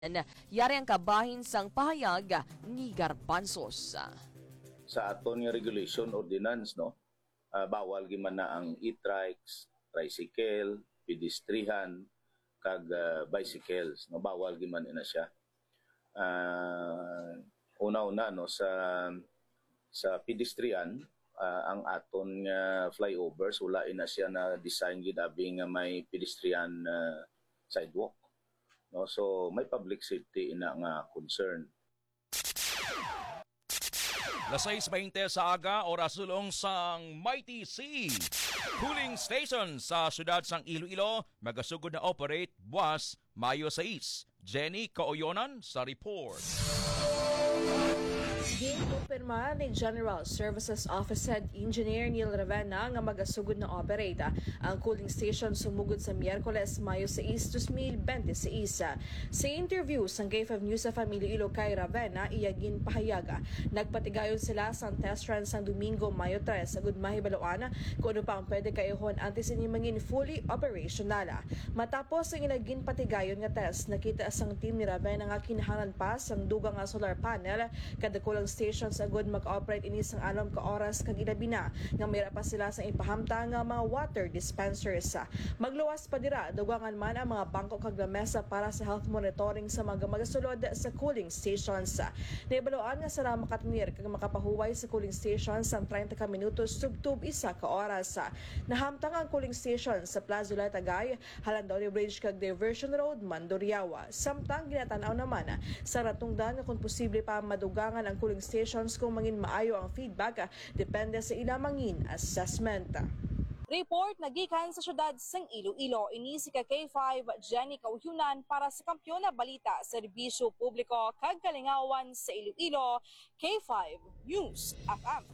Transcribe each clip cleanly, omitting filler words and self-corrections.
Yari ang kabahin sang pahayag ni Garbanzos. Sa aton nga regulation ordinance, no, bawal giman na ang e-trikes, tricycle, pedestrian kag bicycles, no, bawal giman ina siya. Una-una, no, sa pedestrian, ang aton nga flyovers wala ina siya na design gid abi nga may pedestrian sidewalk, no, so may public safety ina nga concern. Las 6:20 sa aga, oras sulong sang Mighty Sea. Cooling station sa syudad sang Iloilo, magasugod na operate buwas Mayo 6. Jenny Kaoyonan sa report. Ginumpirma ni General Services Office Head Engineer Neil Ravenna nga magasugod na operate ang cooling station sumugod sa Miyerkules, Mayo 6, 2026. Sa interview sa K5 News sa Iloilo kay Ravenna, iyagin pahayaga. Nagpatigayon sila sa test run sa Domingo, Mayo 3 sa Gudmahibaluan kung ano pa ang pwede kayuhon antes ini mangin fully operational. Matapos ang ilagin patigayon nga test, nakita sang team ni Ravenna nga kinahanglan pa sang dugang nga solar panel kada kulang stations agud mag-operate ini sang 6 ka oras kag ilabi na nga mayra pa sila sa ipahamtang nga mga water dispensers. Magluwas pa dira dugangan man ang mga bangko kag lamesa para sa health monitoring sa mga magasulod sa cooling stations. Naibaloan nga sara makatinir kag makapahuway sa cooling stations sang 30 ka minutos subtub 1 ka oras. Nahamtang ang cooling station sa Plaza Tagay, Halandaw Bridge kag Diversion Road, Mandurriawa. Samtang ginatanaw naman sa ratungdan nga kung posible pa madugangan ang cooling stations kung mangin maayo ang feedback depende sa ilang mangin assessment. Report nagikan sa syudad sang Iloilo, ini si K5 Jenny Kaoyonan para sa Kampiyon na Balita, Serbisyo Publiko kag Kalingawan sa Iloilo, K5 News FM.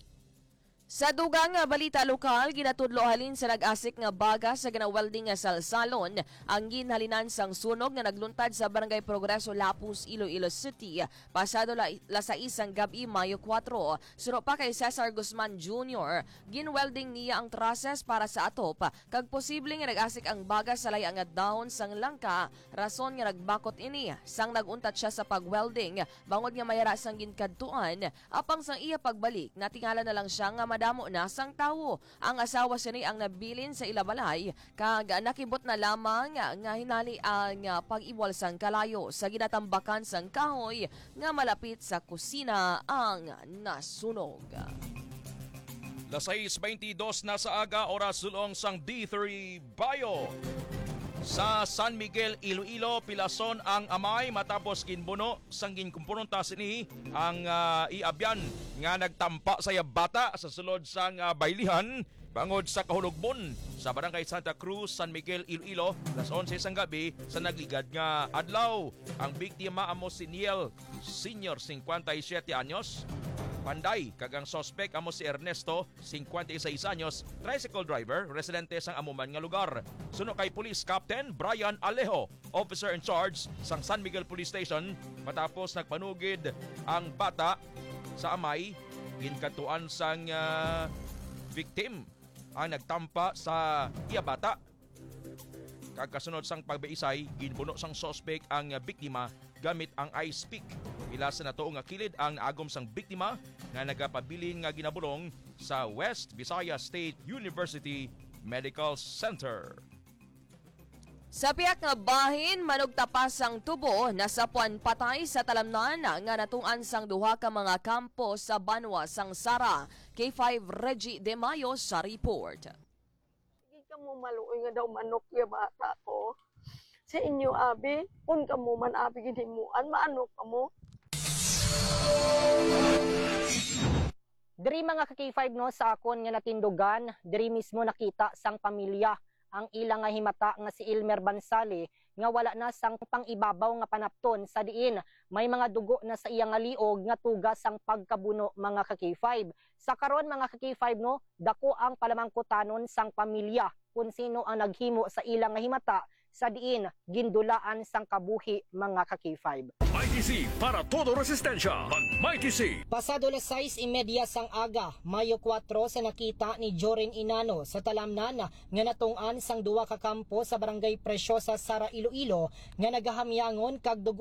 Sa dugang nga balita lokal, ginatudlo halin sa nag-asik nga baga sa ginawelding nga salsalon ang ginhalinan sang sunog nga nagluntad sa Barangay Progreso, Lapus, Iloilo City pasado la isang gabi, Mayo 4. Suro pa kay Cesar Guzman Jr., ginwelding niya ang trusses para sa atop kag posible nga nag-asik ang baga sa layang nga dahon sang langka, rason nga nagbakot ini sang naguntat siya sa pagwelding bangod nga mayara sang ginkadtuan apang sang iya pagbalik natingala na lang siya nga damo na sang tawo. Ang asawa sini ang nabilin sa ilabalay kag nakibot na lamang nga hinali ang pag-iwal sang kalayo sa ginatambakan sang kahoy nga malapit sa kusina ang nasunog. Las 6:22 na sa aga, oras sulong sang D3 Bayo. Sa San Miguel, Iloilo, pilason ang amay matapos ginbuno sang ginkumpununta sini ang iabyan nga nagtampa sa bata sa sulod sang baylihan bangod sa kahulogbon sa Barangay Santa Cruz, San Miguel, Iloilo, las 11 sang gabi sa nagligad nga adlaw. Ang biktima amo si Niel Senior, 57 anyos. Panday, kagang sospek amo si Ernesto, 56 anyos, tricycle driver, residente sang amuman nga lugar. Suno kay Police Captain Brian Alejo, officer in charge sang San Miguel Police Station, matapos nagpanugid ang bata sa amay, ginkatuan sang victim ang nagtampa sa iya bata. Kagkasunod sang pagbaisay, ginbuno sang sospek ang biktima gamit ang ice pick. Ila sa nato nga kilid ang naagom sang biktima nga nagapabilin nga ginabulong sa West Visayas State University Medical Center. Sa piyak nga bahin, manugtapas ang tubo na sapuan patay sa talamnan nga natuan sang duha ka mga kampo sa Banwa, sang Sara. K5 Reggie De Mayo sa report. Hindi ka mo maluoy nga daw manok ya bata ko. Sa inyo, abi, kung ka mo man abi ginimuan, maanok ka mo. Diri mga ka-K5 no, sa akon nga natindugan, diri mismo nakita sang pamilya ang ilang nga himata nga si Elmer Bansali nga wala na sang pangibabaw nga panapton sa diin may mga dugo na sa iyang nga liog nga tugas sang pagkabuno mga ka-K5. Sa karon mga ka-K5 no, dako ang palamangkutanon sang pamilya kung sino ang naghimo sa ilang nga himata sa diin gindulaan sang kabuhi mga ka-K5. ITC para todo resistensya. Mighty C. Pasado las 6:30 sang aga, Mayo 4 sa nakita ni Jorin Inano sa talamnan nga natungan sang duwa ka kampo sa barangay Preciosa, Sara, Iloilo nga nagahamyangon kag